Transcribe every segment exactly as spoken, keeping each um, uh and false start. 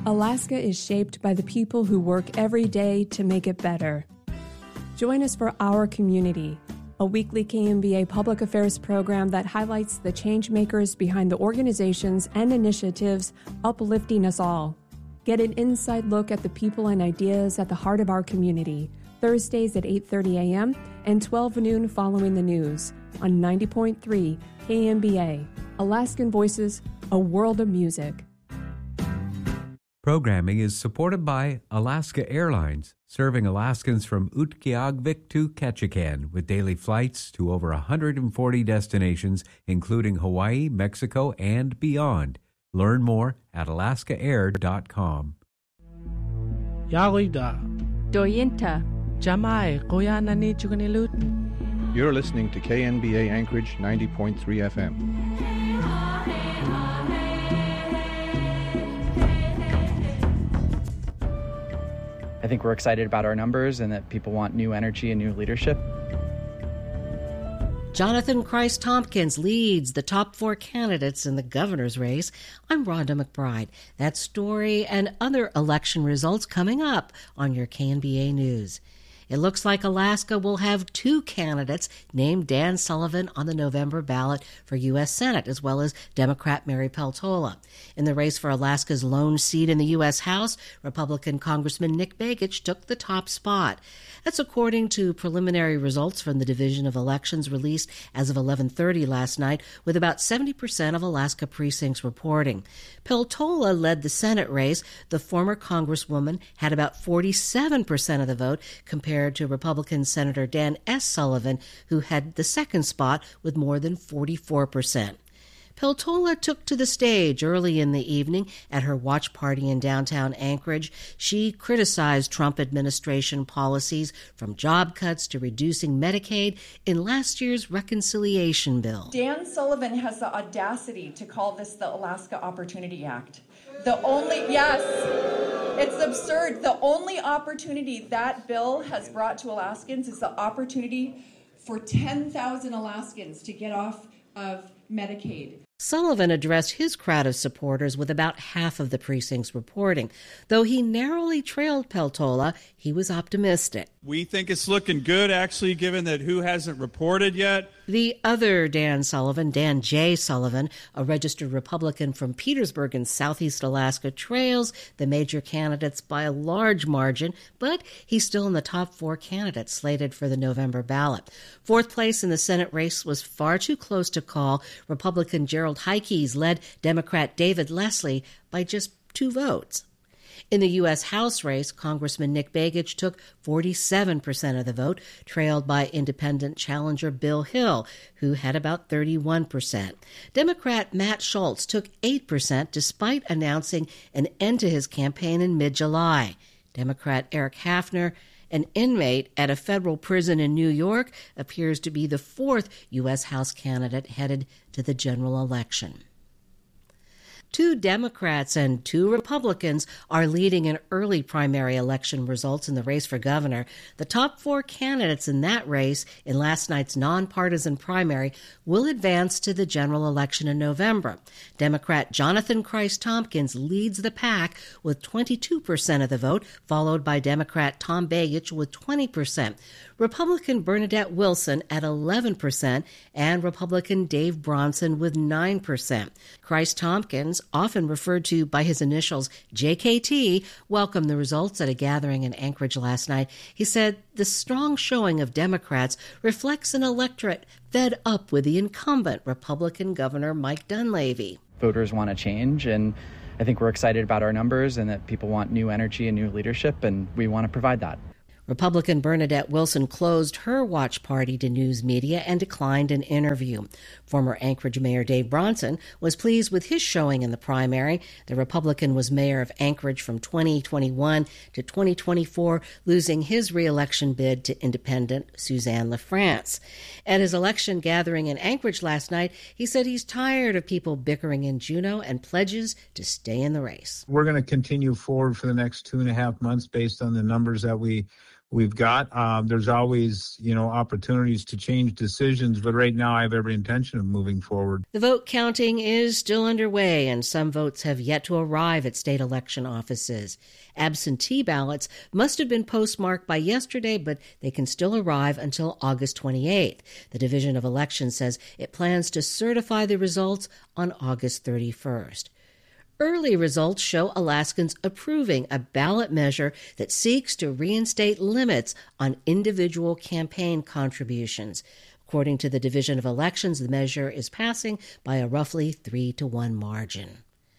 Alaska is shaped by the people who work every day to make it better. Join us for Our Community, a weekly K M B A public affairs program that highlights the change makers behind the organizations and initiatives uplifting us all. Get an inside look at the people and ideas at the heart of our community, Thursdays at eight thirty a.m. and twelve noon following the news on ninety point three K M B A, Alaskan Voices, a world of music. Programming is supported by Alaska Airlines, serving Alaskans from Utqiagvik to Ketchikan with daily flights to over one hundred forty destinations, including Hawaii, Mexico, and beyond. Learn more at alaska air dot com. Yarida. Doyinta. Jamai, Koyanani Chukanilut. You're listening to K N B A Anchorage ninety point three F M. I think we're excited about our numbers and that people want new energy and new leadership. Jonathan Christ Tompkins leads the top four candidates in the governor's race. I'm Rhonda McBride. That story and other election results coming up on your K N B A News. It looks like Alaska will have two candidates named Dan Sullivan on the November ballot for U S Senate, as well as Democrat Mary Peltola. In the race for Alaska's lone seat in the U S House, Republican Congressman Nick Begich took the top spot. That's according to preliminary results from the Division of Elections released as of eleven thirty last night, with about seventy percent of Alaska precincts reporting. Peltola led the Senate race. The former Congresswoman had about forty-seven percent of the vote, compared to Republican Senator Dan S. Sullivan, who had the second spot with more than forty-four percent. Peltola took to the stage early in the evening at her watch party in downtown Anchorage. She criticized Trump administration policies, from job cuts to reducing Medicaid, in last year's reconciliation bill. Dan Sullivan has the audacity to call this the Alaska Opportunity Act. The only, yes, it's absurd. The only opportunity that bill has brought to Alaskans is the opportunity for ten thousand Alaskans to get off of Medicaid. Sullivan addressed his crowd of supporters with about half of the precincts reporting. Though he narrowly trailed Peltola, he was optimistic. We think it's looking good, actually, given that who hasn't reported yet. The other Dan Sullivan, Dan J. Sullivan, a registered Republican from Petersburg in southeast Alaska, trails the major candidates by a large margin, but he's still in the top four candidates slated for the November ballot. Fourth place in the Senate race was far too close to call. Republican Gerald Heikes led Democrat David Leslie by just two votes. In the U S House race, Congressman Nick Begich took forty-seven percent of the vote, trailed by independent challenger Bill Hill, who had about thirty-one percent. Democrat Matt Schultz took eight percent despite announcing an end to his campaign in mid-July. Democrat Eric Hafner, an inmate at a federal prison in New York, appears to be the fourth U S House candidate headed to the general election. Two Democrats and two Republicans are leading in early primary election results in the race for governor. The top four candidates in that race in last night's nonpartisan primary will advance to the general election in November. Democrat Jonathan Christ Tompkins leads the pack with twenty-two percent of the vote, followed by Democrat Tom Begich with twenty percent. Republican Bernadette Wilson at eleven percent and Republican Dave Bronson with nine percent. Christ Tompkins, often referred to by his initials J K T, welcomed the results at a gathering in Anchorage last night. He said the strong showing of Democrats reflects an electorate fed up with the incumbent Republican Governor Mike Dunleavy. Voters want to change, and I think we're excited about our numbers and that people want new energy and new leadership, and we want to provide that. Republican Bernadette Wilson closed her watch party to news media and declined an interview. Former Anchorage Mayor Dave Bronson was pleased with his showing in the primary. The Republican was mayor of Anchorage from twenty twenty-one to twenty twenty-four, losing his re-election bid to independent Suzanne LaFrance. At his election gathering in Anchorage last night, he said he's tired of people bickering in Juneau and pledges to stay in the race. We're going to continue forward for the next two and a half months based on the numbers that we we've got. Um, there's always, you know, opportunities to change decisions, but right now I have every intention of moving forward. The vote counting is still underway, and some votes have yet to arrive at state election offices. Absentee ballots must have been postmarked by yesterday, but they can still arrive until August twenty-eighth. The Division of Elections says it plans to certify the results on August thirty-first. Early results show Alaskans approving a ballot measure that seeks to reinstate limits on individual campaign contributions. According to the Division of Elections, the measure is passing by a roughly three to one margin.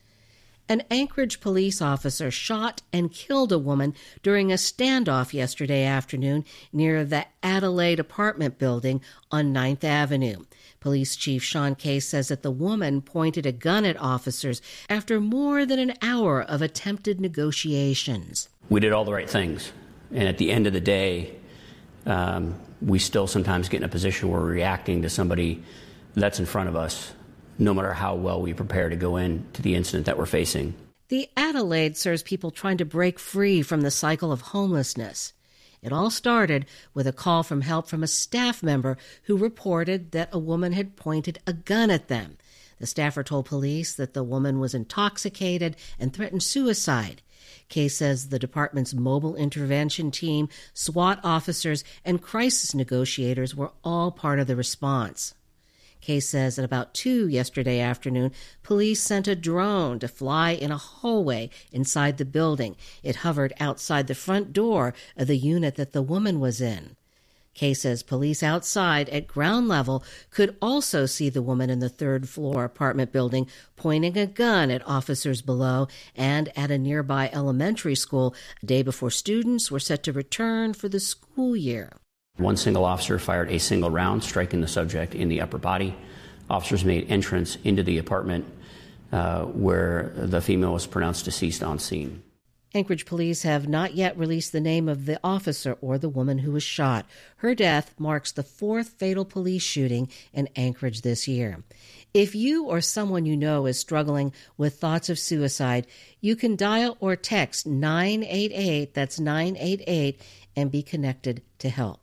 An Anchorage police officer shot and killed a woman during a standoff yesterday afternoon near the Adelaide apartment building on ninth Avenue. Police Chief Sean Case says that the woman pointed a gun at officers after more than an hour of attempted negotiations. We did all the right things, and at the end of the day, um, we still sometimes get in a position where we're reacting to somebody that's in front of us, no matter how well we prepare to go into the incident that we're facing. The Adelaide serves people trying to break free from the cycle of homelessness. It all started with a call from help from a staff member who reported that a woman had pointed a gun at them. The staffer told police that the woman was intoxicated and threatened suicide. Case says the department's mobile intervention team, SWAT officers, and crisis negotiators were all part of the response. Case says at about two yesterday afternoon, police sent a drone to fly in a hallway inside the building. It hovered outside the front door of the unit that the woman was in. Case says police outside at ground level could also see the woman in the third floor apartment building pointing a gun at officers below and at a nearby elementary school a day before students were set to return for the school year. One single officer fired a single round, striking the subject in the upper body. Officers made entrance into the apartment uh, where the female was pronounced deceased on scene. Anchorage police have not yet released the name of the officer or the woman who was shot. Her death marks the fourth fatal police shooting in Anchorage this year. If you or someone you know is struggling with thoughts of suicide, you can dial or text nine eight eight, that's nine eight eight, and be connected to help.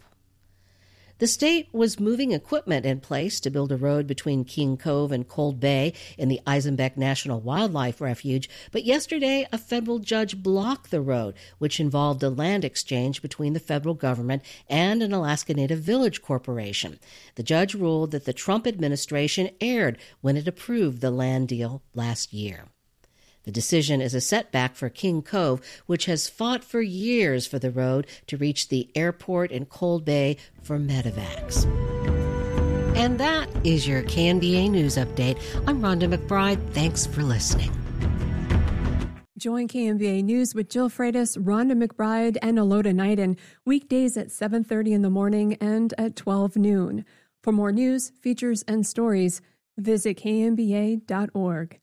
The state was moving equipment in place to build a road between King Cove and Cold Bay in the Eisenbeck National Wildlife Refuge, but yesterday a federal judge blocked the road, which involved a land exchange between the federal government and an Alaska Native Village Corporation. The judge ruled that the Trump administration erred when it approved the land deal last year. The decision is a setback for King Cove, which has fought for years for the road to reach the airport in Cold Bay for medevacs. And that is your K N B A News Update. I'm Rhonda McBride. Thanks for listening. Join K N B A News with Jill Freitas, Rhonda McBride, and Alota Knighton weekdays at seven thirty in the morning and at twelve noon. For more news, features, and stories, visit K N B A dot org.